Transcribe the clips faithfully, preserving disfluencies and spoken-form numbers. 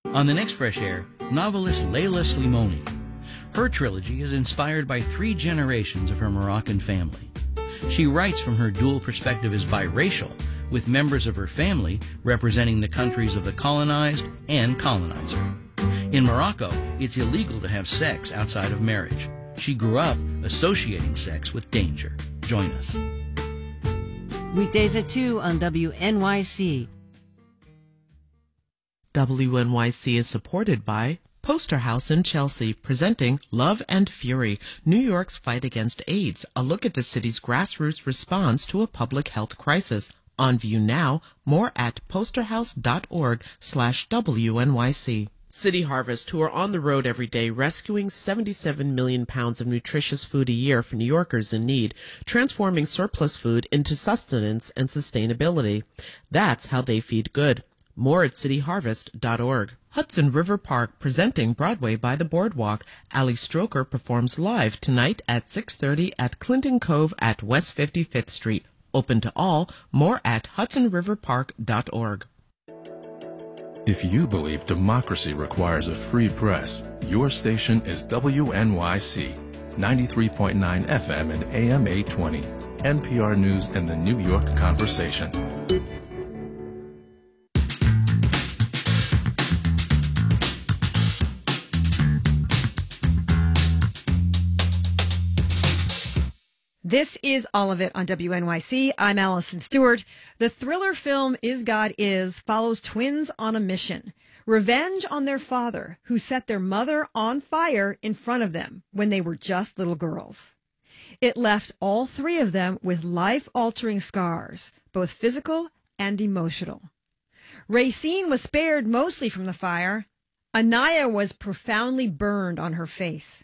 On the next Fresh Air, novelist Leila Slimoni. Her trilogy is inspired by three generations of her Moroccan family. She writes from her dual perspective as biracial, with members of her family representing the countries of the colonized and colonizer. In Morocco, it's illegal to have sex outside of marriage. She grew up associating sex with danger. Join us. Weekdays at two on W N Y C. W N Y C is supported by Poster House in Chelsea, presenting Love and Fury, New York's Fight Against AIDS, a look at the city's grassroots response to a public health crisis. On view now, more at posterhouse.org slash WNYC. City Harvest, who are on the road every day rescuing seventy-seven million pounds of nutritious food a year for New Yorkers in need, transforming surplus food into sustenance and sustainability. That's how they feed good. More at city harvest dot org. Hudson River Park, presenting Broadway by the Boardwalk. Ali Stroker performs live tonight at six thirty at Clinton Cove at West fifty-fifth Street. Open to all. More at hudson river park dot org. If you believe democracy requires a free press, your station is W N Y C, ninety-three point nine F M and A M eight twenty, N P R News and the New York Conversation. This is All of It on W N Y C. I'm Allison Stewart. The thriller film Is God Is follows twins on a mission. Revenge on their father, who set their mother on fire in front of them when they were just little girls. It left all three of them with life-altering scars, both physical and emotional. Racine was spared mostly from the fire. Anaya was profoundly burned on her face.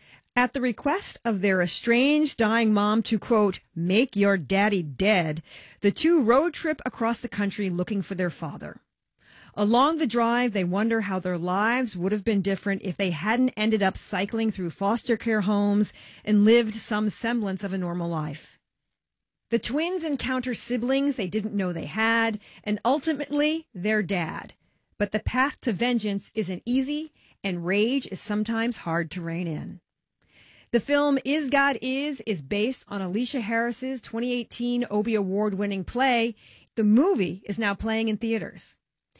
At the request of their estranged, dying mom to, quote, make your daddy dead, the two road trip across the country looking for their father. Along the drive, they wonder how their lives would have been different if they hadn't ended up cycling through foster care homes and lived some semblance of a normal life. The twins encounter siblings they didn't know they had, and ultimately, their dad. But the path to vengeance isn't easy, and rage is sometimes hard to rein in. The film Is God Is is based on Alicia Harris's twenty eighteen Obie Award-winning play. The movie is now playing in theaters.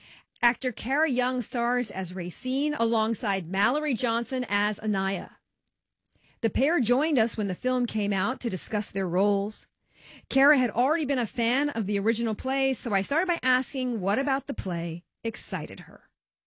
Actor Cara Young stars as Racine alongside Mallory Johnson as Anaya. The pair joined us when the film came out to discuss their roles. Cara had already been a fan of the original play, so I started by asking what about the play excited her.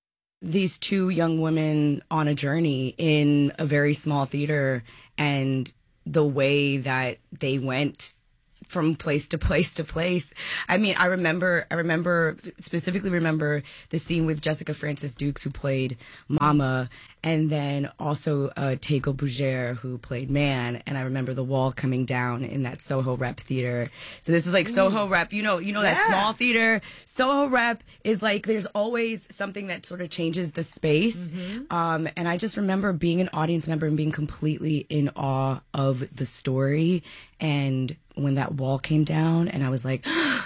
These two young women on a journey in a very small theater, and the way that they went from place to place to place. I mean, I remember, I remember, specifically remember the scene with Jessica Francis Dukes, who played Mama, and then also uh, Tego Bougere, who played Man. And I remember the wall coming down in that Soho Rep theater. So this is like Soho Rep, you know, you know, yeah. That small theater. Soho Rep is like, there's always something that sort of changes the space. Mm-hmm. Um, and I just remember being an audience member and being completely in awe of the story. And when that wall came down, and I was like,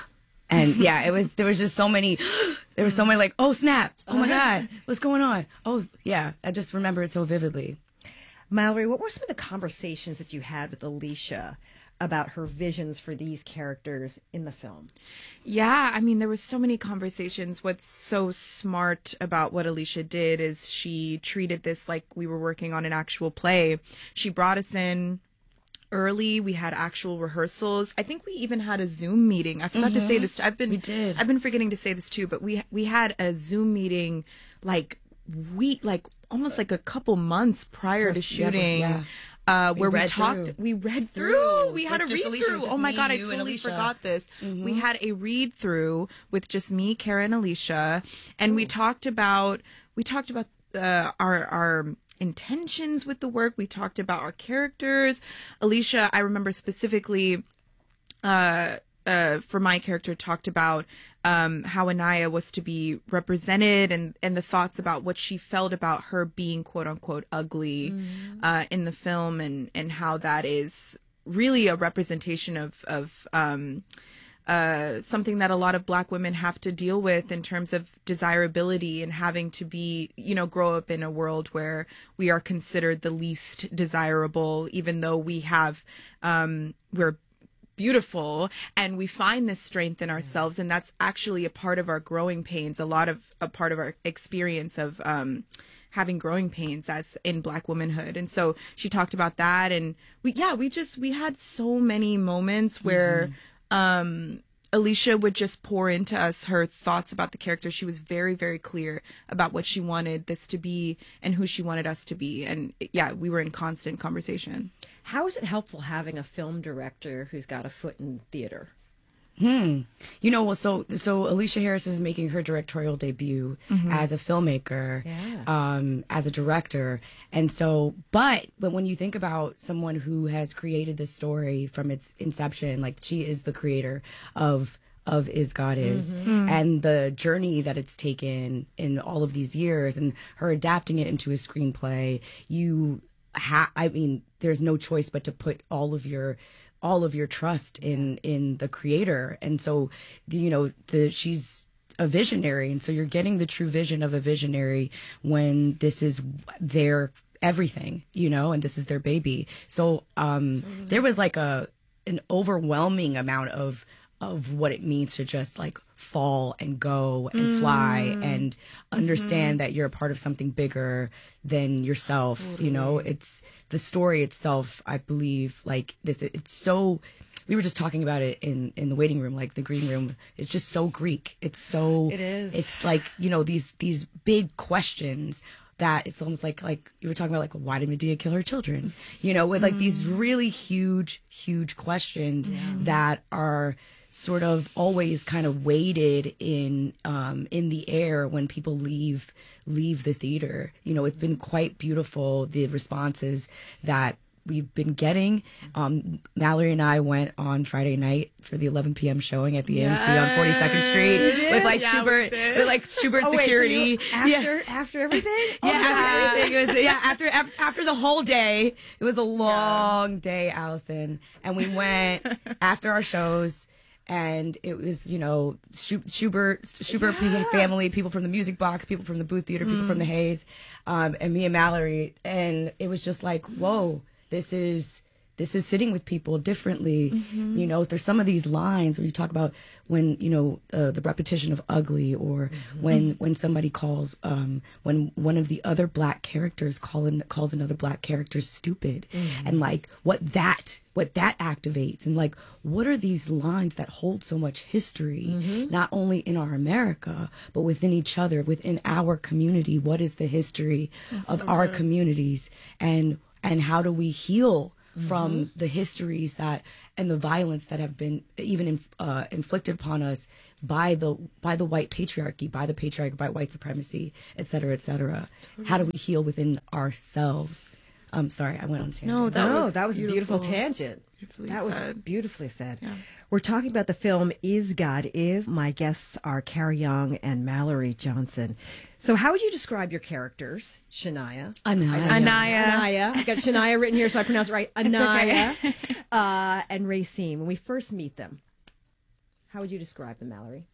and yeah, it was, there was just so many, there was so many like, oh snap, oh my God, what's going on? Oh yeah, I just remember it so vividly. Mallory, what were some of the conversations that you had with Alicia about her visions for these characters in the film? Yeah, I mean, there was so many conversations. What's so smart about what Alicia did is she treated this like we were working on an actual play. She brought us in early. We had actual rehearsals. I think we even had a Zoom meeting. I forgot mm-hmm. to say this. I've been we did. I've been forgetting to say this too, but we we had a Zoom meeting like we like almost like a couple months prior to shooting. Yeah, uh, we where we talked, through. we read through. through. We had like a read Alicia, through. Oh my God, I totally forgot this. Mm-hmm. We had a read through with just me, Cara, and Alicia, and Ooh. we talked about we talked about uh, our our. intentions with the work. We talked about our characters. Alicia, I remember specifically uh, uh, for my character, talked about um, how Anaya was to be represented and, and the thoughts about what she felt about her being quote unquote ugly mm-hmm. uh, in the film, and, and how that is really a representation of, of um, uh, something that a lot of Black women have to deal with in terms of desirability and having to be, you know, grow up in a world where we are considered the least desirable, even though we have, um, we're beautiful and we find this strength in ourselves. And that's actually a part of our growing pains, a lot of a part of our experience of, um, having growing pains as in Black womanhood. And so she talked about that. And we, yeah, we just, we had so many moments where, mm-hmm. um, Alicia would just pour into us her thoughts about the character. She was very, very clear about what she wanted this to be and who she wanted us to be. And yeah, we were in constant conversation. How is it helpful having a film director who's got a foot in theater? Hmm. You know, well, so so Alicia Harris is making her directorial debut mm-hmm. as a filmmaker, yeah. um, as a director, and so, but but when you think about someone who has created this story from its inception, like she is the creator of of Is God Is, mm-hmm. and the journey that it's taken in all of these years, and her adapting it into a screenplay, you ha I mean, there's no choice but to put all of your all of your trust in in the creator. And so the, you know the she's a visionary, and so you're getting the true vision of a visionary when this is their everything, you know, and this is their baby. So um totally. There was like a an overwhelming amount of of what it means to just like fall and go and mm. fly and understand mm-hmm. that you're a part of something bigger than yourself. Totally. You know, it's the story itself, I believe, like this, it, it's so, we were just talking about it in, in the waiting room, like the green room. It's just so Greek. It's so, it is. It's like, you know, these, these big questions that it's almost like, like you were talking about, like, why did Medea kill her children? You know, with like mm. these really huge, huge questions yeah. that are sort of always kind of weighted in um, in the air when people leave leave the theater. You know, it's been quite beautiful, the responses that we've been getting. Um, Mallory and I went on Friday night for the eleven p.m. showing at the yes. A M C on forty-second Street with like yeah, Schubert, with like Schubert oh, security. Wait, so after yeah. after everything, yeah, after everything. It was yeah after after the whole day. It was a long yeah. day, Allison, and we went after our shows. And it was, you know, Schubert, Schubert yeah. family, people from the Music Box, people from the Booth Theater, people mm. from the Hayes, um, and me and Mallory. And it was just like, whoa, this is this is sitting with people differently. Mm-hmm. You know, there's some of these lines where you talk about when, you know, uh, the repetition of ugly, or mm-hmm. when when somebody calls, um, when one of the other Black characters call in, calls another Black character stupid, mm-hmm. and like what that what that activates, and like what are these lines that hold so much history, mm-hmm. not only in our America but within each other, within our community. What is the history That's of so our good. communities, and and how do we heal from mm-hmm. the histories that and the violence that have been even in, uh, inflicted upon us by the by the white patriarchy, by the patriarchy, by white supremacy, et cetera, et cetera. Mm-hmm. How do we heal within ourselves? I'm um, sorry, I went on a tangent. No, that no, was that was beautiful. a beautiful tangent. Beautifully that said. was beautifully said. Yeah. We're talking about the film Is God Is. My guests are Carrie Young and Mallory Johnson. So how would you describe your characters? Shania. Anaya. Anaya. Anaya. I got Shania written here, so I pronounce it right. Anaya. Okay. uh, and Racine. When we first meet them, how would you describe them, Mallory?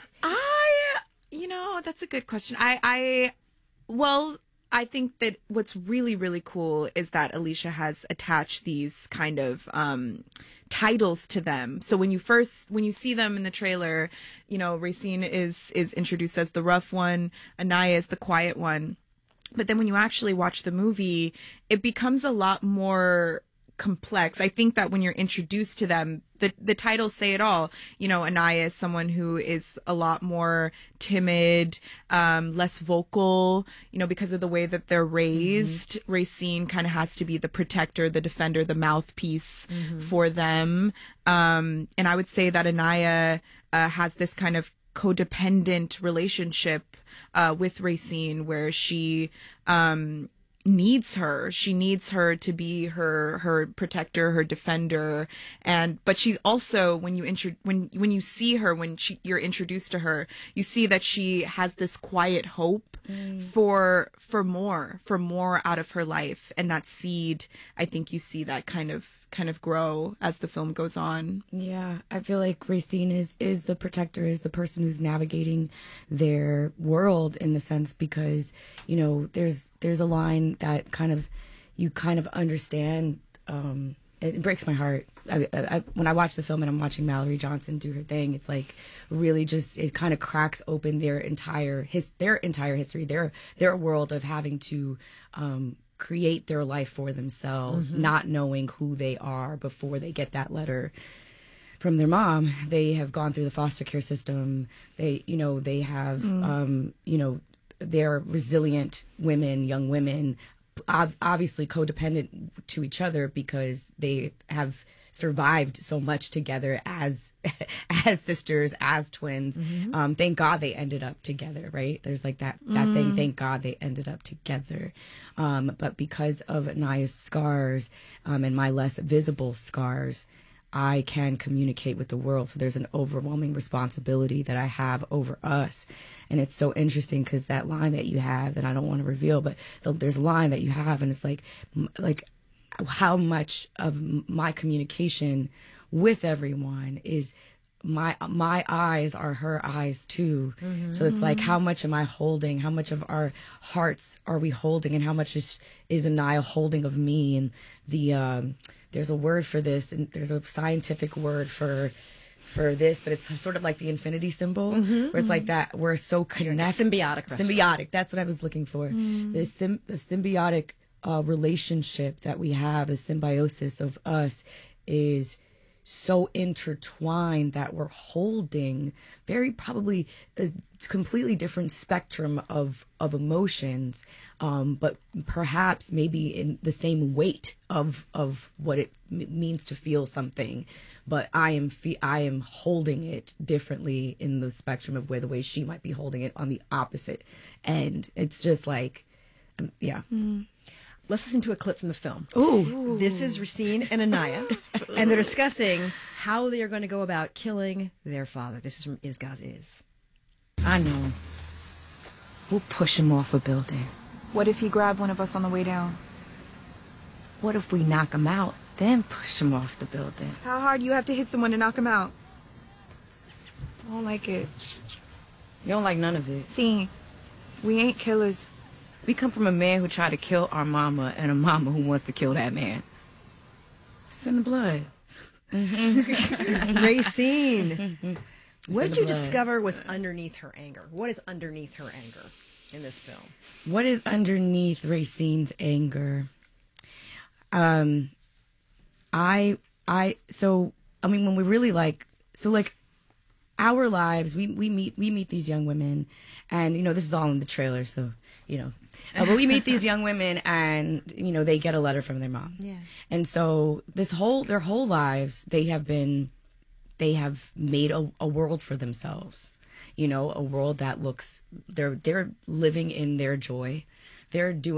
I, you know, that's a good question. I, I, well, I think that what's really, really cool is that Alicia has attached these kind of um, titles to them. So when you first, when you see them in the trailer, you know, Racine is is introduced as the rough one, Anaya is the quiet one. But then when you actually watch the movie, it becomes a lot more complex. I think that when you're introduced to them, the the titles say it all. You know, Anaya is someone who is a lot more timid, um, less vocal, you know, because of the way that they're raised. Mm-hmm. Racine kind of has to be the protector, the defender, the mouthpiece mm-hmm. for them. Um, and I would say that Anaya uh, has this kind of codependent relationship uh, with Racine, where she um needs her she needs her to be her her protector, her defender. And but she's also, when you intro when when you see her, when she you're introduced to her, you see that she has this quiet hope mm. for for more for more out of her life. And that seed, I think you see that kind of kind of grow as the film goes on. Yeah, I feel like Racine is is the protector, is the person who's navigating their world in the sense, because, you know, there's there's a line that kind of you kind of understand. Um, it breaks my heart. I, I, when I watch the film and I'm watching Mallory Johnson do her thing, it's like really just it kind of cracks open their entire his their entire history, their their world of having to um, create their life for themselves, mm-hmm. not knowing who they are before they get that letter from their mom. They have gone through the foster care system. They, you know, they have, mm. um, you know, they're resilient women, young women, ob- obviously codependent to each other because they have survived so much together as as sisters, as twins. Mm-hmm. Um, thank God they ended up together, right? There's like that that mm. thing. Thank God they ended up together. Um, but because of Anaya's scars um, and my less visible scars, I can communicate with the world. So there's an overwhelming responsibility that I have over us. And it's so interesting because that line that you have that I don't want to reveal, but there's a line that you have, and it's like like. how much of my communication with everyone is my my eyes are her eyes too. Mm-hmm. So it's like, how much am I holding? How much of our hearts are we holding? And how much is is Anaya holding of me? And the um, there's a word for this, and there's a scientific word for for this, but it's sort of like the infinity symbol, mm-hmm, where it's like that we're so connected. Symbiotic. Symbiotic. That's what I was looking for. Mm. The sim- the symbiotic. Uh, relationship that we have, the symbiosis of us, is so intertwined that we're holding very probably a completely different spectrum of of emotions, um, but perhaps maybe in the same weight of of what it m- means to feel something. But I am fe- I am holding it differently in the spectrum of where the way she might be holding it on the opposite end. It's just like, um, yeah. Mm. Let's listen to a clip from the film. Ooh. This is Racine and Anaya, and they're discussing how they are going to go about killing their father. This is from Is God Is. I know. We'll push him off a building. What if he grabbed one of us on the way down? What if we knock him out, then push him off the building? How hard you have to hit someone to knock him out? I don't like it. You don't like none of it. See, we ain't killers. We come from a man who tried to kill our mama and a mama who wants to kill that man. It's in the blood. Mm-hmm. Racine. What did you blood. discover was underneath her anger? What is underneath her anger in this film? What is underneath Racine's anger? Um, I, I, so, I mean, when we really like, so like, our lives, we, we meet, we meet these young women, and, you know, this is all in the trailer, so, you know, uh, but we meet these young women, and, you know, they get a letter from their mom. Yeah. And so this whole, their whole lives, they have been, they have made a, a world for themselves, you know, a world that looks, they're, they're living in their joy. They're doing